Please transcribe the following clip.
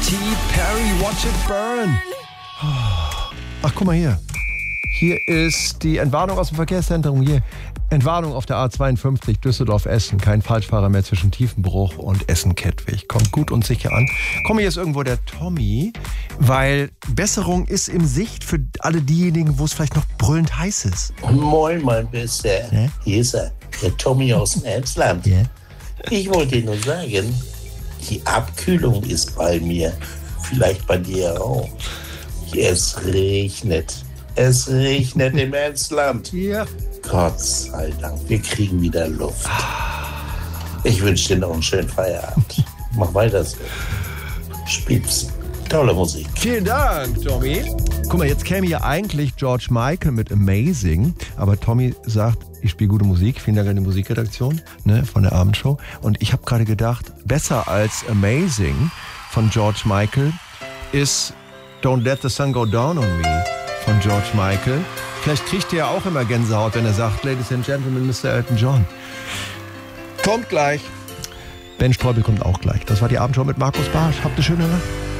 Katy Perry, Watch It Burn. Ach, guck mal hier. Hier ist die Entwarnung aus dem Verkehrszentrum. Hier, Entwarnung auf der A52 Düsseldorf-Essen. Kein Falschfahrer mehr zwischen Tiefenbruch und Essen-Kettwig. Kommt gut und sicher an. Komm, hier ist irgendwo der Tommy, weil Besserung ist in Sicht für alle diejenigen, wo es vielleicht noch brüllend heiß ist. Moin, mein Bester. Ja? Hier ist er, der Tommy aus dem Emsland. Ja? Ich wollte dir nur sagen, die Abkühlung ist bei mir. Vielleicht bei dir auch. Es regnet. Es regnet im Emsland. Ja. Gott sei Dank, wir kriegen wieder Luft. Ich wünsche dir noch einen schönen Feierabend. Mach weiter so. Spiel's. Tolle Musik. Vielen Dank, Tommy. Guck mal, jetzt käme ja eigentlich George Michael mit Amazing, aber Tommy sagt, ich spiele gute Musik. Vielen Dank an die Musikredaktion, von der Abendshow. Und ich habe gerade gedacht, besser als Amazing von George Michael ist Don't Let the Sun Go Down on Me von George Michael. Vielleicht kriegt ihr ja auch immer Gänsehaut, wenn er sagt, Ladies and Gentlemen, Mr. Elton John. Kommt gleich. Ben Streubel kommt auch gleich. Das war die Abendshow mit Markus Barsch. Habt eine schöne Nacht.